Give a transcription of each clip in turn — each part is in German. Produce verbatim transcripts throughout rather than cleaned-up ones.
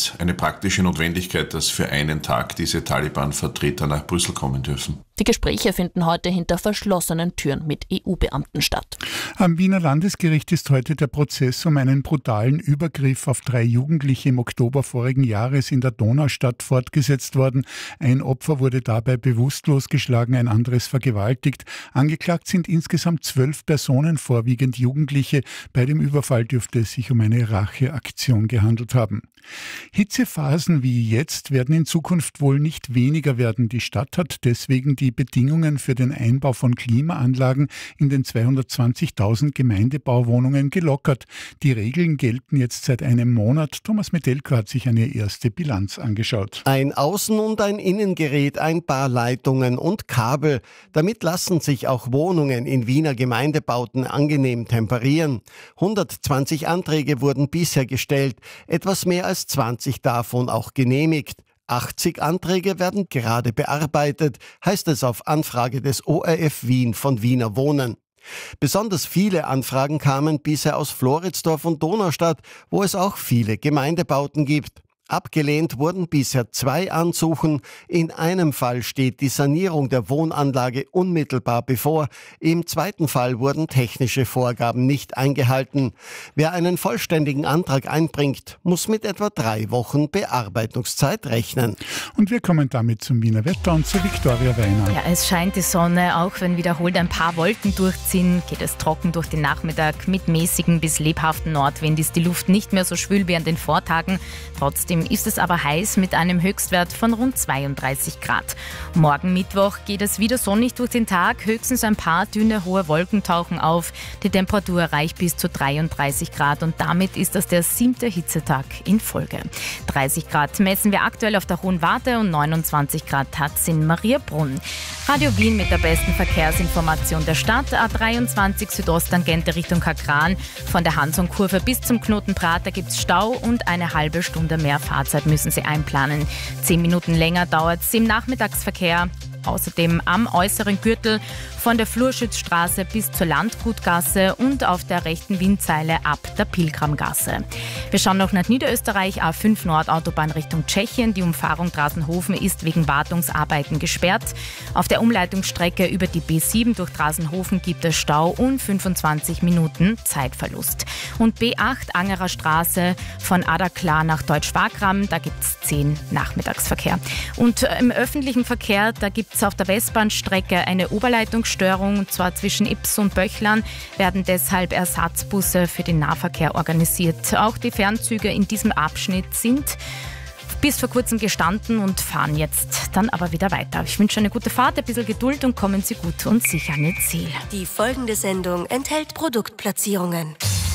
ist eine praktische Notwendigkeit, dass für einen Tag diese Taliban-Vertreter nach Brüssel kommen dürfen. Die Gespräche finden heute hinter verschlossenen Türen mit E U-Beamten statt. Am Wiener Landesgericht ist heute der Prozess um einen brutalen Übergriff auf drei Jugendliche im Oktober vorigen Jahres in der Donaustadt fortgesetzt worden. Ein Opfer wurde dabei bewusstlos geschlagen, ein anderes vergewaltigt. Angeklagt sind insgesamt zwölf Personen, vorwiegend Jugendliche. Bei dem Überfall dürfte es sich um eine Racheaktion gehandelt haben. Hitzephasen wie jetzt werden in Zukunft wohl nicht weniger werden. Die Stadt hat deswegen die Bedingungen für den Einbau von Klimaanlagen in den zweihundertzwanzigtausend Gemeindebauwohnungen gelockert. Die Regeln gelten jetzt seit einem Monat. Thomas Metelko hat sich eine erste Bilanz angeschaut. Ein Außen- und ein Innengerät, ein paar Leitungen und Kabel. Damit lassen sich auch Wohnungen in Wiener Gemeindebauten angenehm temperieren. hundertzwanzig Anträge wurden bisher gestellt, etwas mehr als zwanzig davon auch genehmigt. achtzig Anträge werden gerade bearbeitet, heißt es auf Anfrage des O R F Wien von Wiener Wohnen. Besonders viele Anfragen kamen bisher aus Floridsdorf und Donaustadt, wo es auch viele Gemeindebauten gibt. Abgelehnt wurden bisher zwei Ansuchen. In einem Fall steht die Sanierung der Wohnanlage unmittelbar bevor. Im zweiten Fall wurden technische Vorgaben nicht eingehalten. Wer einen vollständigen Antrag einbringt, muss mit etwa drei Wochen Bearbeitungszeit rechnen. Und wir kommen damit zum Wiener Wetter und zu Viktoria Weiner. Ja, es scheint die Sonne, auch wenn wiederholt ein paar Wolken durchziehen, geht es trocken durch den Nachmittag. Mit mäßigen bis lebhaften Nordwind ist die Luft nicht mehr so schwül wie an den Vortagen. Trotzdem ist es aber heiß mit einem Höchstwert von rund zweiunddreißig Grad. Morgen Mittwoch geht es wieder sonnig durch den Tag. Höchstens ein paar dünne, hohe Wolken tauchen auf. Die Temperatur reicht bis zu dreiunddreißig Grad und damit ist das der siebte Hitzetag in Folge. dreißig Grad messen wir aktuell auf der Hohen Warte und neunundzwanzig Grad hat es in Mariabrunn. Radio Wien mit der besten Verkehrsinformation der Stadt. A dreiundzwanzig Südosttangente Richtung Kakran. Von der Hanson-Kurve bis zum Knotenprater gibt es Stau und eine halbe Stunde mehr Fahrzeit müssen Sie einplanen. Zehn Minuten länger dauert es im Nachmittagsverkehr. Außerdem am äußeren Gürtel von der Flurschützstraße bis zur Landgutgasse und auf der rechten Windseile ab der Pilgramgasse. Wir schauen noch nach Niederösterreich, A fünf Nordautobahn Richtung Tschechien. Die Umfahrung Drasenhofen ist wegen Wartungsarbeiten gesperrt. Auf der Umleitungsstrecke über die B sieben durch Drasenhofen gibt es Stau und fünfundzwanzig Minuten Zeitverlust. Und B acht Angerer Straße von Adaklar nach Deutsch-Wagram, da gibt es zehn Nachmittagsverkehr. Und im öffentlichen Verkehr, da gibt es auf der Westbahnstrecke eine Oberleitungsstörung, und zwar zwischen Ips und Böchlern werden deshalb Ersatzbusse für den Nahverkehr organisiert. Auch die Fernzüge in diesem Abschnitt sind bis vor kurzem gestanden und fahren jetzt dann aber wieder weiter. Ich wünsche eine gute Fahrt, ein bisschen Geduld und kommen Sie gut und sicher an Ihr Ziel. Die folgende Sendung enthält Produktplatzierungen.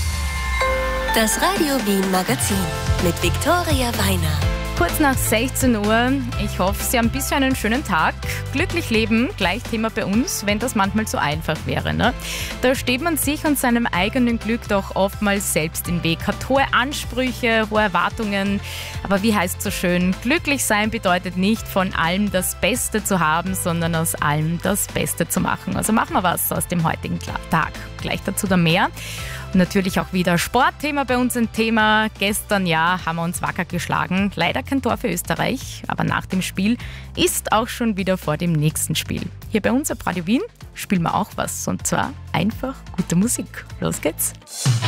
Das Radio Wien Magazin mit Viktoria Weiner. Kurz nach sechzehn Uhr. Ich hoffe, Sie haben bisher einen schönen Tag. Glücklich leben, gleich Thema bei uns, wenn das manchmal so einfach wäre. Ne? Da steht man sich und seinem eigenen Glück doch oftmals selbst im Weg, hat hohe Ansprüche, hohe Erwartungen. Aber wie heißt so schön, glücklich sein bedeutet nicht, von allem das Beste zu haben, sondern aus allem das Beste zu machen. Also machen wir was aus dem heutigen Tag. Gleich dazu dann mehr. Und natürlich auch wieder Sportthema bei uns ein Thema. Gestern ja haben wir uns wacker geschlagen. Leider kein Tor für Österreich, aber nach dem Spiel ist auch schon wieder vor dem nächsten Spiel. Hier bei uns auf Radio Wien spielen wir auch was, und zwar einfach gute Musik. Los geht's!